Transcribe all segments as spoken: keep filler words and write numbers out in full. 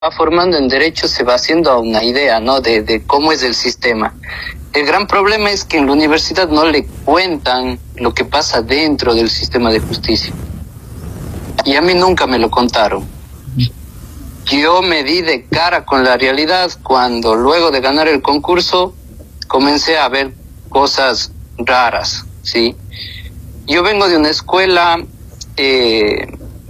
va formando en derecho se va haciendo a una idea, ¿no? De, de cómo es el sistema. El gran problema es que en la universidad no le cuentan lo que pasa dentro del sistema de justicia. Y a mí nunca me lo contaron. Yo me di de cara con la realidad cuando luego de ganar el concurso comencé a ver cosas raras, ¿sí? Yo vengo de una escuela, eh,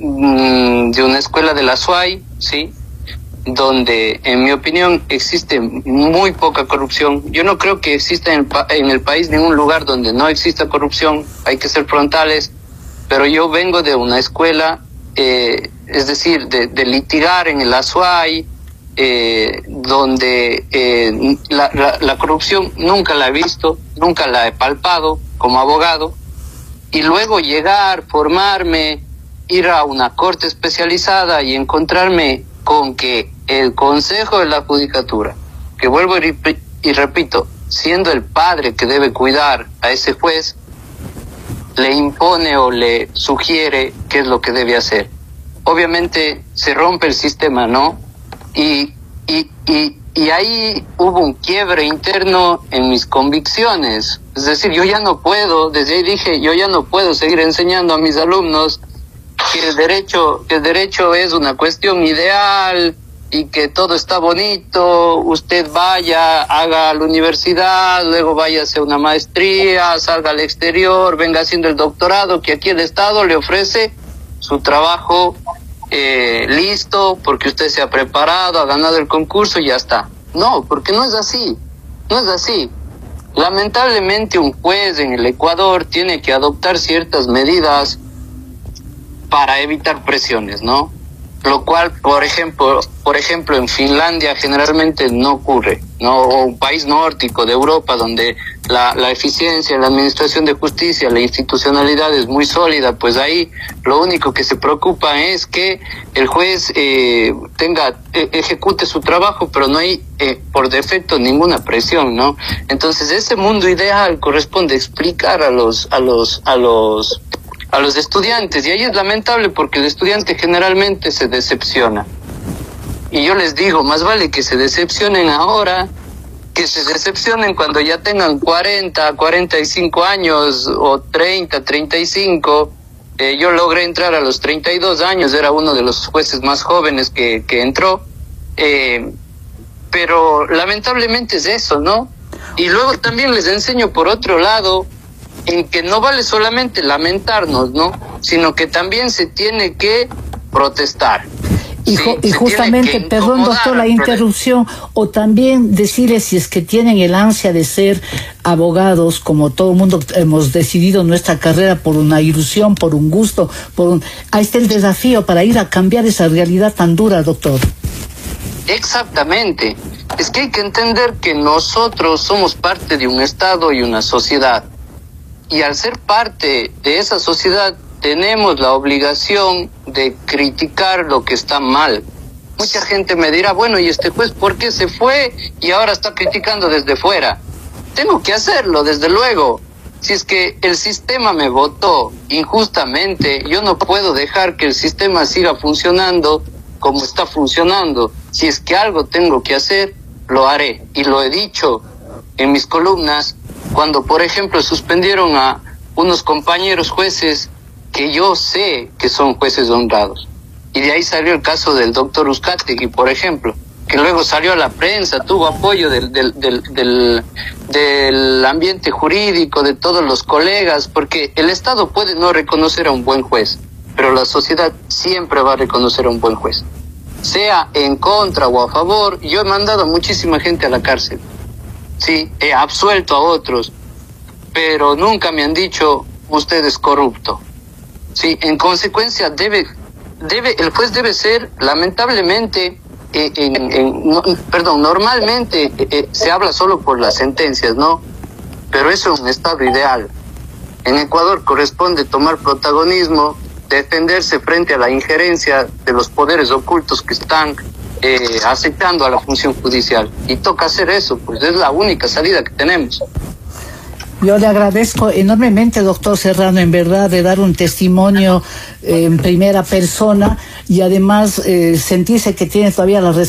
de una escuela de la S U A Y, ¿sí? Donde, en mi opinión, existe muy poca corrupción. Yo no creo que exista en el, pa- en el país ningún lugar donde no exista corrupción, hay que ser frontales, pero yo vengo de una escuela, eh, es decir, de, de litigar en el A S U A Y, eh, donde eh, la, la, la corrupción nunca la he visto, nunca la he palpado como abogado, y luego llegar, formarme, ir a una corte especializada y encontrarme con que el Consejo de la Judicatura, que vuelvo y, y repito, siendo el padre que debe cuidar a ese juez, le impone o le sugiere qué es lo que debe hacer. Obviamente se rompe el sistema, ¿no? Y, y, y, y ahí hubo un quiebre interno en mis convicciones. Es decir, yo ya no puedo, desde ahí dije, yo ya no puedo seguir enseñando a mis alumnos que el derecho, que el derecho es una cuestión ideal y que todo está bonito, usted vaya, haga la universidad, luego vaya a hacer una maestría, salga al exterior, venga haciendo el doctorado, que aquí el Estado le ofrece su trabajo eh, listo, porque usted se ha preparado, ha ganado el concurso y ya está. No, porque no es así, no es así. Lamentablemente un juez en el Ecuador tiene que adoptar ciertas medidas para evitar presiones, ¿no? Lo cual, por ejemplo, por ejemplo, en Finlandia generalmente no ocurre, ¿no? O un país nórdico de Europa donde la, la eficiencia, la administración de justicia, la institucionalidad es muy sólida, pues ahí lo único que se preocupa es que el juez eh, tenga, eh, ejecute su trabajo, pero no hay eh, por defecto ninguna presión, ¿no? Entonces ese mundo ideal corresponde explicar a los, a los, a los a los estudiantes, y ahí es lamentable porque el estudiante generalmente se decepciona. Y yo les digo, más vale que se decepcionen ahora, que se decepcionen cuando ya tengan cuarenta, cuarenta y cinco años, o treinta, treinta y cinco. Eh, yo logré entrar a los treinta y dos años, era uno de los jueces más jóvenes que, que entró. Eh, pero lamentablemente es eso, ¿no? Y luego también les enseño por otro lado, en que no vale solamente lamentarnos, ¿no? Sino que también se tiene que protestar. Y, sí, y justamente, perdón doctor la interrupción, o también decirles si es que tienen el ansia de ser abogados, como todo el mundo hemos decidido nuestra carrera por una ilusión, por un gusto, por un... ahí está el desafío para ir a cambiar esa realidad tan dura, doctor. Exactamente. Es que hay que entender que nosotros somos parte de un Estado y una sociedad. Y al ser parte de esa sociedad, tenemos la obligación de criticar lo que está mal. Mucha gente me dirá, bueno, ¿y este juez por qué se fue y ahora está criticando desde fuera? Tengo que hacerlo, desde luego. Si es que el sistema me votó injustamente, yo no puedo dejar que el sistema siga funcionando como está funcionando. Si es que algo tengo que hacer, lo haré. Y lo he dicho en mis columnas, cuando, por ejemplo, suspendieron a unos compañeros jueces que yo sé que son jueces honrados. Y de ahí salió el caso del doctor Uzcategui, por ejemplo, que luego salió a la prensa, tuvo apoyo del, del, del, del, del ambiente jurídico, de todos los colegas, porque el Estado puede no reconocer a un buen juez, pero la sociedad siempre va a reconocer a un buen juez. Sea en contra o a favor, yo he mandado a muchísima gente a la cárcel. Sí, he absuelto a otros, pero nunca me han dicho, usted es corrupto. Sí, en consecuencia debe, debe, el juez debe ser, lamentablemente, eh, en, en, no, perdón, normalmente eh, eh, se habla solo por las sentencias, ¿no? Pero eso es un estado ideal. En Ecuador corresponde tomar protagonismo, defenderse frente a la injerencia de los poderes ocultos que están Eh, aceptando a la función judicial, y toca hacer eso, pues es la única salida que tenemos. Yo le agradezco enormemente, doctor Serrano, en verdad, de dar un testimonio eh, en primera persona y además eh, sentirse que tiene todavía la responsabilidad